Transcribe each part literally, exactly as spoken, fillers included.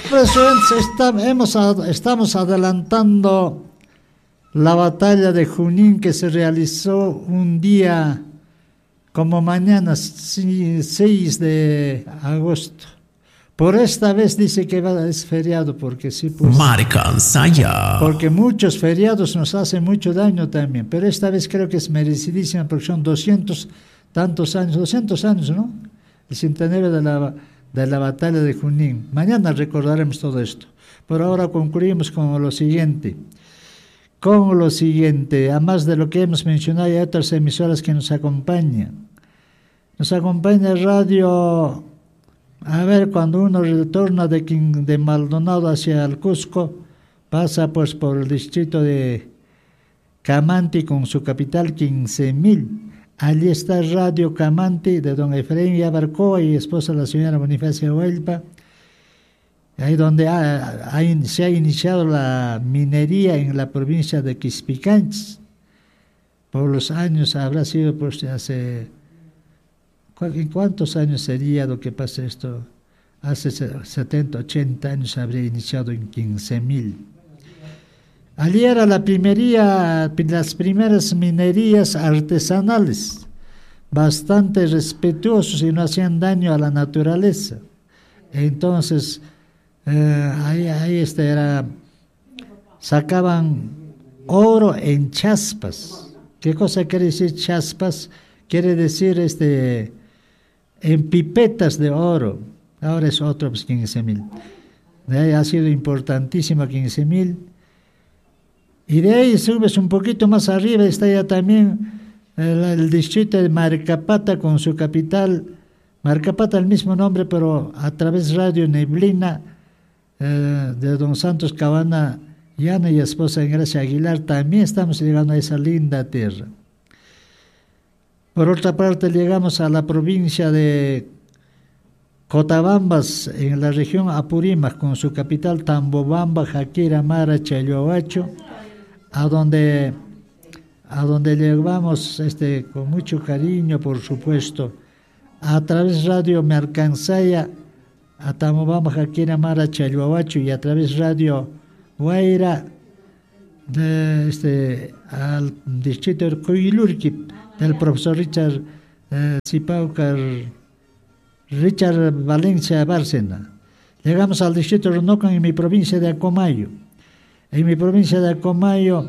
Presidente, está, hemos, estamos adelantando la batalla de Junín que se realizó un día como mañana, seis de agosto. Por esta vez dice que va, es feriado, porque sí, pues. Marcansaya. Porque muchos feriados nos hacen mucho daño también, pero esta vez creo que es merecidísima porque son doscientos tantos años, doscientos años, ¿no? El centenario de la, de la batalla de Junín. Mañana recordaremos todo esto. Por ahora concluimos con lo siguiente. Con lo siguiente, además de lo que hemos mencionado, hay otras emisoras que nos acompañan. Nos acompaña Radio, a ver, cuando uno retorna de, de Maldonado hacia el Cusco, pasa pues por el distrito de Camanti con su capital quince mil. Allí está Radio Camanti de don Efraín Yabarcoa y esposa de la señora Bonifacia Huelpa. Ahí donde ha, ha, se ha iniciado la minería en la provincia de Quispicanchis. Por los años, habrá sido pues hace... ¿En cuántos años sería lo que pasa esto? Hace setenta, ochenta años habría iniciado en quince mil. Allí era la primería, las primeras minerías artesanales, bastante respetuosos y no hacían daño a la naturaleza. Entonces, eh, ahí, ahí este era, sacaban oro en chaspas. ¿Qué cosa quiere decir chaspas? Quiere decir este... en pipetas de oro. Ahora es otro, pues quince mil. De ahí ha sido importantísimo quince mil. Y de ahí subes un poquito más arriba, está ya también el, el distrito de Marcapata con su capital. Marcapata, el mismo nombre, pero a través de Radio Neblina, eh, de don Santos Cabana Llana y esposa Gracia Aguilar, también estamos llegando a esa linda tierra. Por otra parte, llegamos a la provincia de Cotabambas, en la región Apurímac, con su capital Tambobamba, Jaquira, Mara, Chayoacho, a donde, a donde llegamos este, con mucho cariño, por supuesto, a través de Radio Marcansaya, a Tambobamba, Jaquira, Mara, Chayoacho, y a través de Radio Guaira, de, este, al distrito de Coyilurqui, del profesor Richard eh, Zipaucar, Richard Valencia Bárcena. Llegamos al distrito de Rondocan en mi provincia de Acomayo. En mi provincia de Acomayo,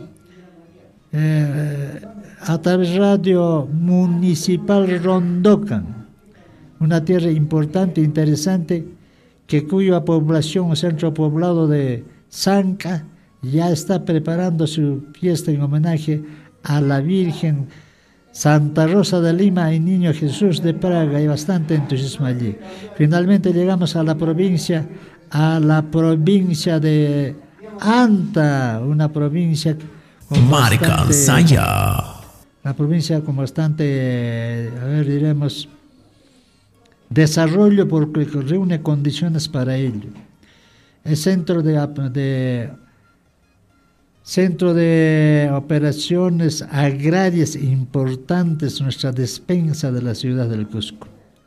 eh, a través de Radio Municipal Rondocan, una tierra importante, interesante, que cuya población, centro poblado de Zanca, ya está preparando su fiesta en homenaje a la Virgen Santa Rosa de Lima y Niño Jesús de Praga. Hay bastante entusiasmo allí. Finalmente llegamos a la provincia, a la provincia de Anta, una provincia con bastante, la provincia con bastante, a ver, diremos, desarrollo porque reúne condiciones para ello. Es centro de, de Centro de operaciones agrarias importantes, nuestra despensa de la ciudad del Cusco.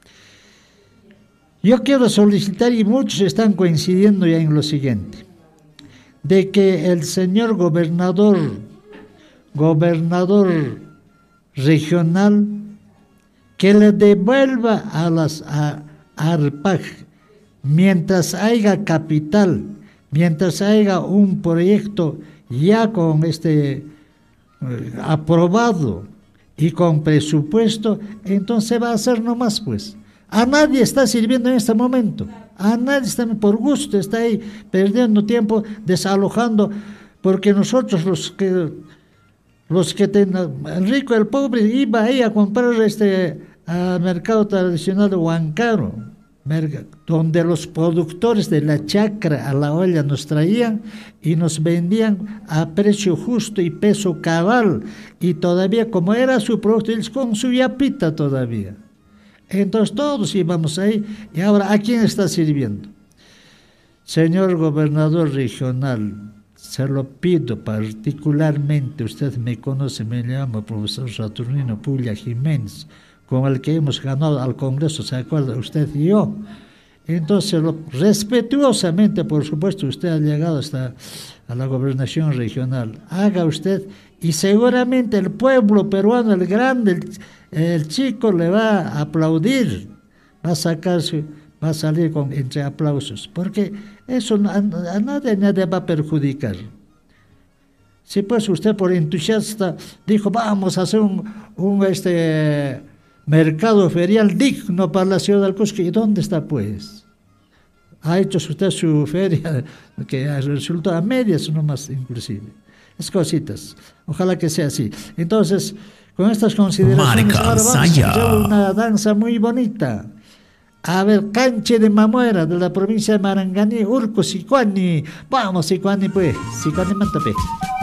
Yo quiero solicitar, y muchos están coincidiendo ya en lo siguiente, de que el señor gobernador, gobernador regional, que le devuelva a las a, a Arpaj, mientras haya capital, mientras haya un proyecto ya con este eh, aprobado y con presupuesto, entonces va a hacer nomás pues. A nadie está sirviendo en este momento, a nadie está por gusto, está ahí perdiendo tiempo, desalojando, porque nosotros los que los que ten, el rico, el pobre, iba ahí a comprar este al mercado tradicional de Huancaro, donde los productores de la chacra a la olla nos traían y nos vendían a precio justo y peso cabal, y todavía como era su producto, ellos con su yapita todavía. Entonces todos íbamos ahí, y ahora ¿a quién está sirviendo? Señor gobernador regional, se lo pido particularmente, usted me conoce, me llamo profesor Saturnino Pulla Jiménez, con el que hemos ganado al Congreso, ¿se acuerda usted y yo? Entonces, lo, respetuosamente, por supuesto, usted ha llegado hasta a la gobernación regional. Haga usted, y seguramente el pueblo peruano, el grande, el, el chico, le va a aplaudir, va a sacarse, va a salir con, entre aplausos, porque eso a, a nadie, nadie va a perjudicar. Si pues usted por entusiasta dijo, vamos a hacer un, un este mercado ferial digno para la ciudad del Cusco, ¿y dónde está pues? Ha hecho usted su feria que resultó a medias nomás inclusive. Es cositas. Ojalá que sea así. Entonces, con estas consideraciones, ahora vamos a hacer una danza muy bonita. A ver, Canche de Mamuera, de la provincia de Maranganí, Urco, Sicuani. Vamos, Sicuani, pues. Sicuani, Mantape.